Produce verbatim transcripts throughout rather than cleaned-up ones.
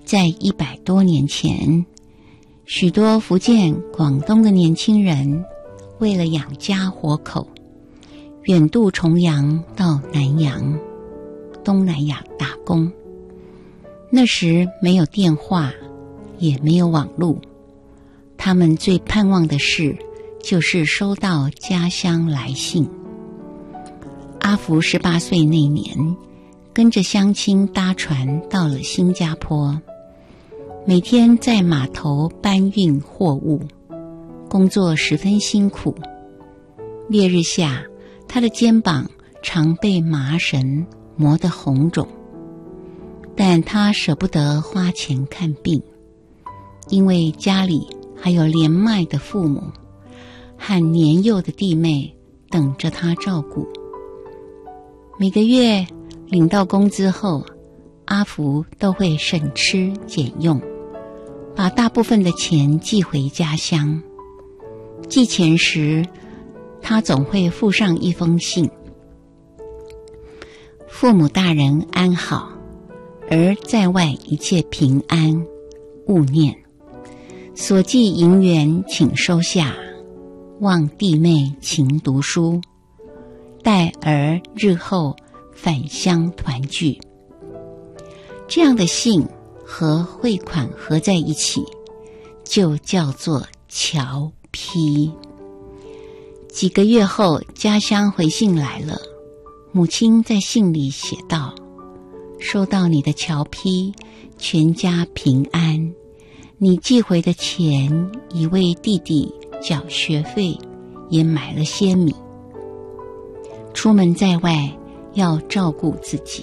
在一百多年前，许多福建、广东的年轻人为了养家活口，远渡重洋到南洋、东南亚打工。那时没有电话，也没有网络，他们最盼望的事就是收到家乡来信。阿福十八岁那年，跟着乡亲搭船到了新加坡，每天在码头搬运货物，工作十分辛苦。烈日下，他的肩膀常被麻绳磨得红肿，但他舍不得花钱看病，因为家里还有年迈的父母和年幼的弟妹等着他照顾。每个月领到工资后，阿福都会省吃俭用，把大部分的钱寄回家乡。寄钱时，他总会附上一封信：父母大人安好，而在外一切平安，勿念。所寄银元请收下，望弟妹勤读书，待儿日后返乡团聚。这样的信和汇款合在一起，就叫做侨批。几个月后，家乡回信来了，母亲在信里写道：收到你的侨批，全家平安。你寄回的钱已为弟弟缴学费，也买了些米。出门在外要照顾自己。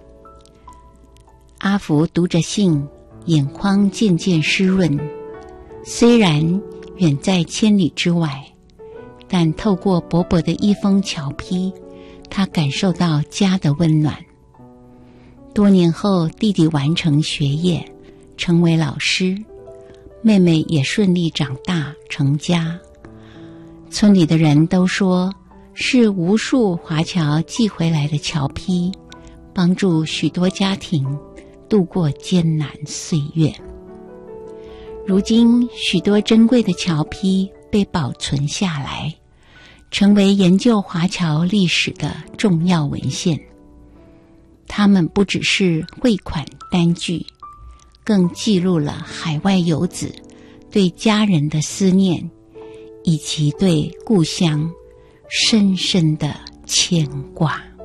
阿福读着信，眼眶渐渐湿润。虽然远在千里之外，但透过薄薄的一封侨批，他感受到家的温暖。多年后，弟弟完成学业，成为老师，妹妹也顺利长大成家。村里的人都说，是无数华侨寄回来的侨批，帮助许多家庭度过艰难岁月。如今，许多珍贵的侨批被保存下来，成为研究华侨历史的重要文献。它们不只是汇款单据，更记录了海外游子对家人的思念，以及对故乡深深的牵挂。